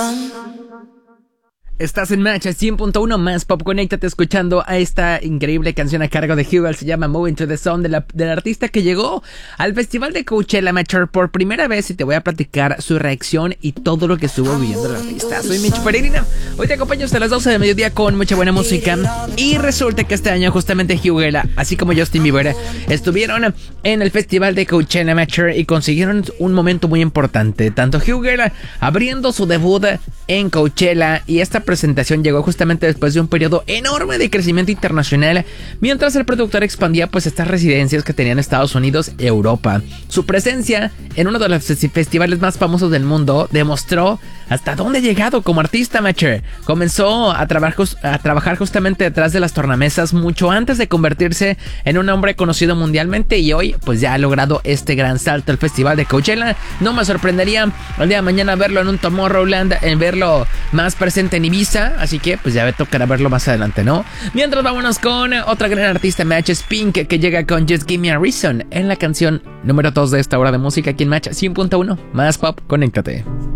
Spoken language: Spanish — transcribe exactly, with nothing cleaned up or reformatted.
sun. Estás en Match cien punto uno más Pop. Conéctate escuchando a esta increíble canción a cargo de Hugel. Se llama Moving to the Sun, de la, del artista que llegó al festival de Coachella Mature por primera vez, y te voy a platicar su reacción y todo lo que estuvo viviendo el artista. Soy Mitch Peregrino. Hoy te acompaño hasta las doce de mediodía con mucha buena música. Y resulta que este año justamente Hugel, así como Justin Bieber, estuvieron en el festival de Coachella Mature y consiguieron un momento muy importante. Tanto Hugel abriendo su debut en Coachella, y esta presentación llegó justamente después de un periodo enorme de crecimiento internacional, mientras el productor expandía pues estas residencias que tenían Estados Unidos y Europa. Su presencia en uno de los festivales más famosos del mundo demostró hasta dónde ha llegado como artista. Macher comenzó a, trabajar, a trabajar justamente detrás de las tornamesas mucho antes de convertirse en un hombre conocido mundialmente, y hoy pues ya ha logrado este gran salto al festival de Coachella. No me sorprendería el día de mañana verlo en un Tomorrowland, en verlo más presente en Ibiza, así que pues ya me tocará verlo más adelante, ¿no? Mientras, vámonos con otra gran artista, Match Pink, que llega con Just Give Me a Reason en la canción número dos de esta hora de música aquí en Match cien punto uno más Pop. Conéctate.